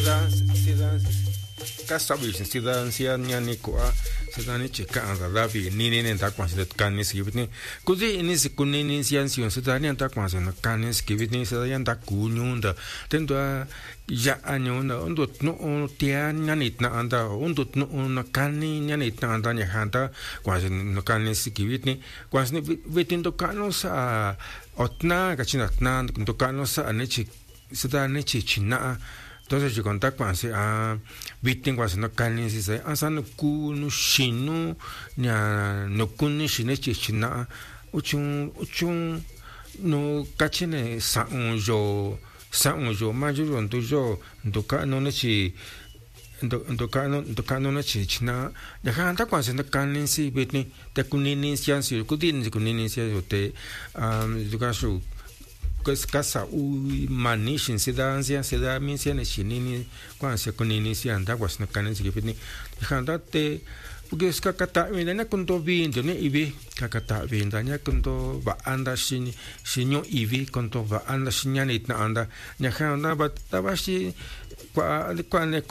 Kasabi sidansia nyani koa sidani chika anda davi nini nenda kwansi det kanis kibitni kuzi ini sikunini siansion sidani anda kwansi na kanis kibitni sidani anda kunyunda tendo ya anyunda undut no tia nyani na anda undut no na kani nyani na anda nyahanda kwansi na kanis kibitni kwansi vitindo kanos a otna kachina tna ndo kanos a nechi sidani chichina. Entonces yo contacto con a Bitting was no canin si se asan kunu shinu nya no kuni shine chichina uchun no kachine sa unjo majo ndo jo ndo ka no ne chi ndo ka no ne chichina ya hanta kwa se no canin si Bitting te kunini sian si kudin kunini si te dukasu casa manishin sedancia seda minsia ne chinini kwa se kunini si anda was na kanen si fitni handa te porque es kakata mena kunto vindo ne ibi kakata vinda nya kunto ba anda shin shinyo ibi kunto ba anda shinyani na anda nya handa ba tabashi kwa ne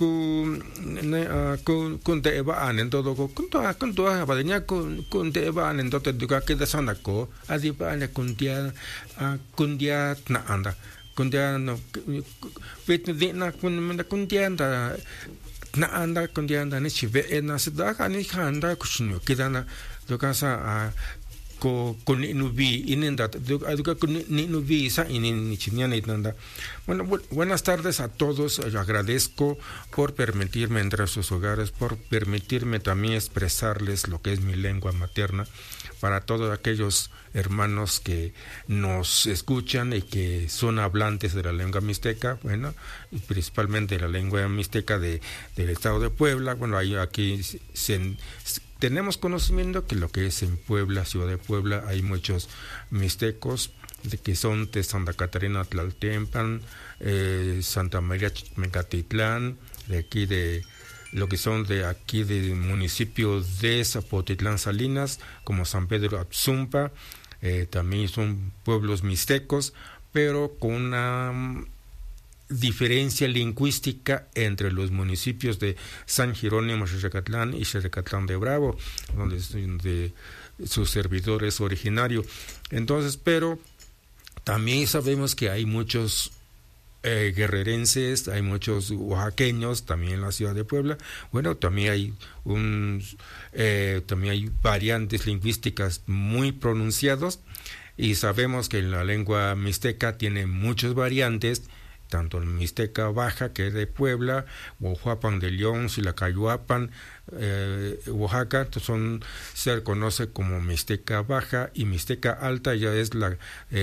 kun te ba anen todo kunto ba nya kun te ba anen todo duka ke da sana ko adi ba ne kundia na anda kundia no vet na kundia anda na anda kundia anda ne chive na sida ka ni handa kushinyo kidana duka sa con inubi inenda educa con inubi sa in chinyana itnanda. Bueno, buenas tardes a todos. Yo agradezco por permitirme entrar a sus hogares, por permitirme también expresarles lo que es mi lengua materna para todos aquellos hermanos que nos escuchan y que son hablantes de la lengua mixteca, bueno, y principalmente de la lengua mixteca del estado de Puebla. Bueno, aquí tenemos conocimiento que lo que es en Puebla, ciudad de Puebla, hay muchos mixtecos que son de Santa Catarina Tlaltempan, Santa María Mecatitlán, de aquí de lo que son de aquí del municipio de Zapotitlán Salinas, como San Pedro Atzumpa, también son pueblos mixtecos, pero con una diferencia lingüística entre los municipios de San Jerónimo Xecatlán y Xecatlán de Bravo, donde su servidor es originario. Entonces, pero también sabemos que hay muchos guerrerenses, hay muchos oaxaqueños también en la ciudad de Puebla. Bueno, también hay también hay variantes lingüísticas muy pronunciadas, y sabemos que la lengua mixteca tiene muchas variantes, tanto el mixteca baja, que es de Puebla, Oaxapan de León, Silacayuapan, Oaxaca, se conoce como mixteca baja, y mixteca alta ya es la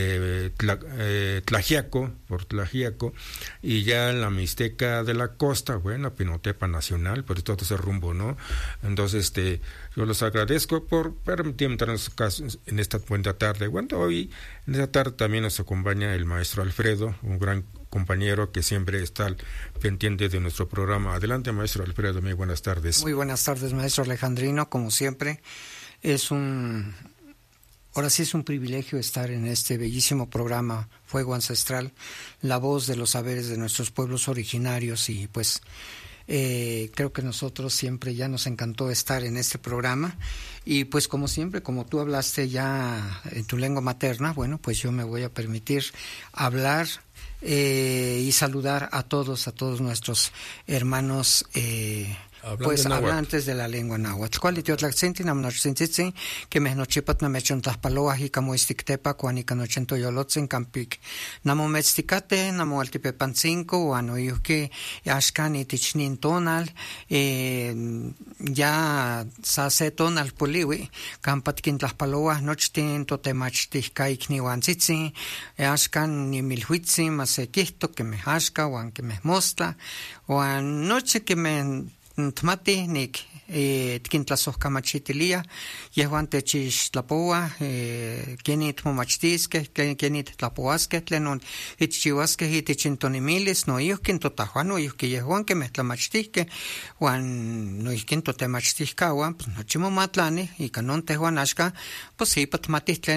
Tlaxiaco, por Tlaxiaco, y ya en la mixteca de la costa, bueno, Pinotepa Nacional, por todo ese rumbo, ¿no? Entonces, yo los agradezco por permitirme entrar en esta buena tarde. Bueno, hoy, en esta tarde también nos acompaña el maestro Alfredo, un gran compañero que siempre está pendiente de nuestro programa. Adelante, maestro Alfredo, muy buenas tardes. Muy buenas tardes, maestro Alejandrino, como siempre. Ahora sí es un privilegio estar en este bellísimo programa Fuego Ancestral, la voz de los saberes de nuestros pueblos originarios, y pues creo que nosotros siempre ya nos encantó estar en este programa, y pues como siempre, como tú hablaste ya en tu lengua materna, bueno, pues yo me voy a permitir hablar y saludar a todos nuestros hermanos pues hablantes de la lengua náhuatl. Cual itiotlaxinti namnochsintzitzi que mehnochipat namechontlajpaloa ikamoistiktepa kuanika nochentoyolotzin campik namometztikate namoaltipepancinco uanoyuhki axkan itich nin tonal ya sa se tonal poliwi campat kintlajpaloa nochtin totemachtihka ikniuantzitzin axkan nimilhuitzin masekihto kemeh axka uan kemeh mostla uan nochi kemeh tmati nik tikintlasojkamachitilia yehuan techixtlapoa keni tmomachtiskeh keni titlapoaskeh tlenon itchiuaskeh itich intonimilis noihki totahuan noihki yehuan kemeh tlamachtihkeh uan noihki totemachtihkauan pues nochi momatlani ika non tehuan axka pues ipa tmatih tlen